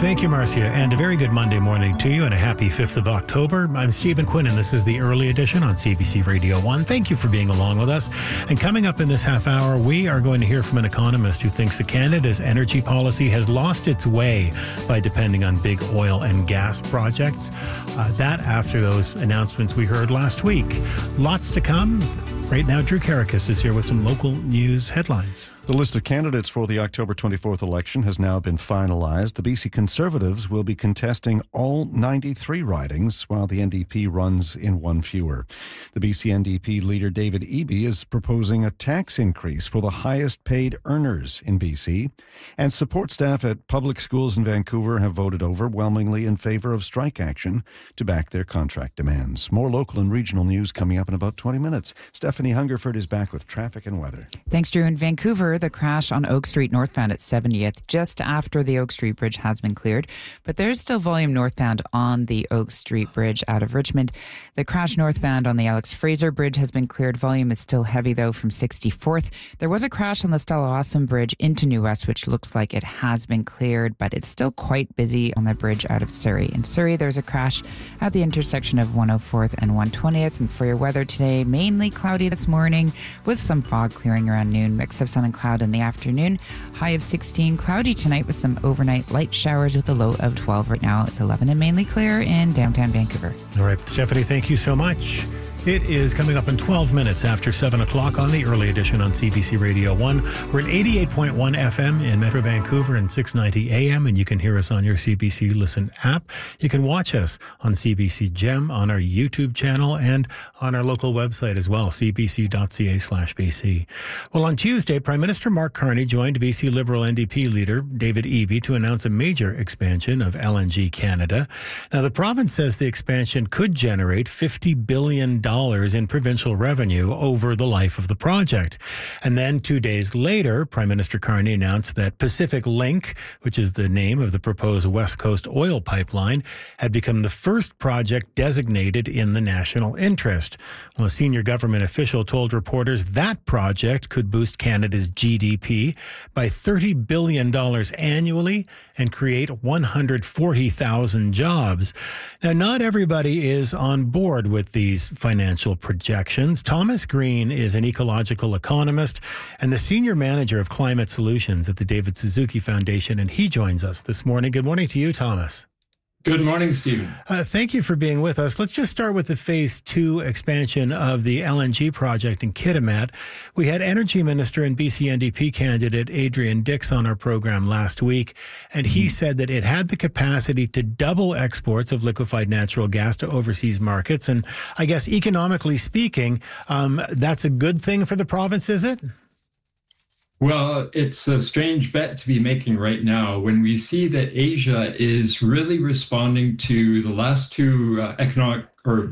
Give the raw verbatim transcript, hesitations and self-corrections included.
Thank you, Marcia, and a very good Monday morning to you and a happy fifth of October. I'm Stephen Quinn, and this is the Early Edition on C B C Radio one. Thank you for being along with us. And coming up in this half hour, we are going to hear from an economist who thinks that Canada's energy policy has lost its way by depending on big oil and gas projects. Uh, that after those announcements we heard last week. Lots to come. Right now, Drew Karakis is here with some local news headlines. The list of candidates for the October twenty-fourth election has now been finalised. The B C Conservatives will be contesting all ninety-three ridings, while the N D P runs in one fewer. The B C N D P leader David Eby is proposing a tax increase for the highest paid earners in B C. And support staff at public schools in Vancouver have voted overwhelmingly in favour of strike action to back their contract demands. More local and regional news coming up in about twenty minutes. Stephanie Hungerford is back with traffic and weather. Thanks, Drew. In Vancouver, the crash on Oak Street northbound at seventieth, just after the Oak Street Bridge has been cleared. But there's still volume northbound on the Oak Street Bridge out of Richmond. The crash northbound on the Alex Fraser Bridge has been cleared. Volume is still heavy, though, from sixty-fourth. There was a crash on the Stella Awesome Bridge into New West, which looks like it has been cleared, but it's still quite busy on the bridge out of Surrey. In Surrey, there's a crash at the intersection of one oh fourth and one twentieth. And for your weather today, mainly cloudy this morning with some fog clearing around noon. Mix of sun and cloud in the afternoon. High of sixteen. Cloudy tonight with some overnight light showers with a low of twelve. Right now it's eleven and mainly clear in downtown Vancouver. All right, Stephanie, thank you so much. It is coming up in twelve minutes after seven o'clock on the Early Edition on C B C Radio one. We're at eighty-eight point one F M in Metro Vancouver and six ninety A M, and you can hear us on your C B C Listen app. You can watch us on C B C Gem, on our YouTube channel, and on our local website as well, c b c dot c a slash b c. Well, on Tuesday, Prime Minister Mark Carney joined B C Liberal N D P leader David Eby to announce a major expansion of L N G Canada. Now, the province says the expansion could generate fifty billion dollars in provincial revenue over the life of the project. And then two days later, Prime Minister Carney announced that Pacific Link, which is the name of the proposed West Coast oil pipeline, had become the first project designated in the national interest. Well, a senior government official told reporters that project could boost Canada's G D P by thirty billion dollars annually and create one hundred forty thousand jobs. Now, not everybody is on board with these financial projections. Thomas Green is an ecological economist and the senior manager of climate solutions at the David Suzuki Foundation, and he joins us this morning. Good morning to you, Thomas. Good morning, Stephen. Uh, thank you for being with us. Let's just start with the phase two expansion of the L N G project in Kitimat. We had Energy Minister and B C N D P candidate Adrian Dix on our program last week, and he mm-hmm. said that it had the capacity to double exports of liquefied natural gas to overseas markets. And I guess economically speaking, um, that's a good thing for the province, is it? Well, it's a strange bet to be making right now when we see that Asia is really responding to the last two uh, economic or